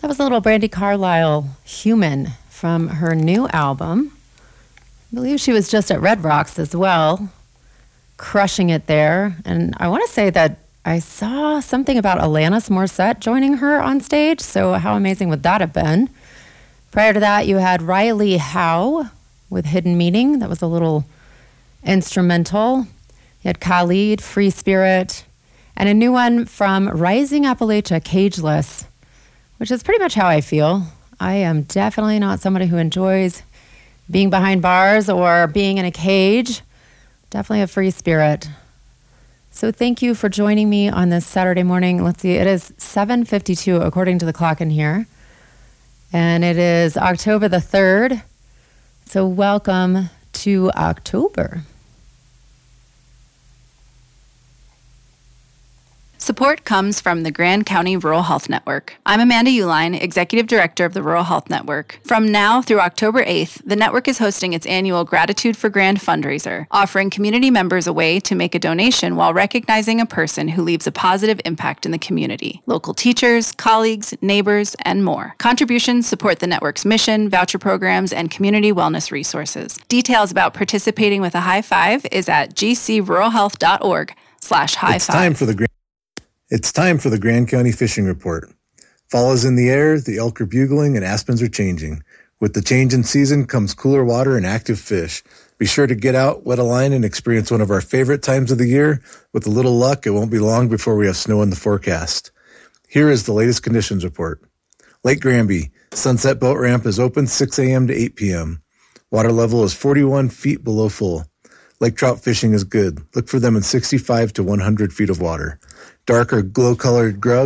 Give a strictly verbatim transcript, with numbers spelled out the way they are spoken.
That was a little Brandi Carlile, Human, from her new album. I believe she was just at Red Rocks as well, crushing it there. And I want to say that I saw something about Alanis Morissette joining her on stage, so how amazing would that have been? Prior to that, you had Riley Howe with Hidden Meaning. That was a little instrumental. You had Khalid, Free Spirit, and a new one from Rising Appalachia, Cageless, which is pretty much how I feel. I am definitely not somebody who enjoys being behind bars or being in a cage. Definitely a free spirit. So thank you for joining me on this Saturday morning. Let's see, it is seven fifty-two according to the clock in here. And it is October the third. So welcome to October. Support comes from the Grand County Rural Health Network. I'm Amanda Uline, Executive Director of the Rural Health Network. From now through October eighth, the network is hosting its annual Gratitude for Grand fundraiser, offering community members a way to make a donation while recognizing a person who leaves a positive impact in the community. Local teachers, colleagues, neighbors, and more. Contributions support the network's mission, voucher programs, and community wellness resources. Details about participating with a high five is at g c rural health dot org slash high It's five. time for the Grand It's time for the Grand County Fishing Report. Fall is in the air, the elk are bugling, and aspens are changing. With the change in season comes cooler water and active fish. Be sure to get out, wet a line, and experience one of our favorite times of the year. With a little luck, it won't be long before we have snow in the forecast. Here is the latest conditions report. Lake Granby, Sunset Boat Ramp is open six a.m. to eight p.m. Water level is forty-one feet below full. Lake trout fishing is good. Look for them in sixty-five to one hundred feet of water. Dark or glow-colored grub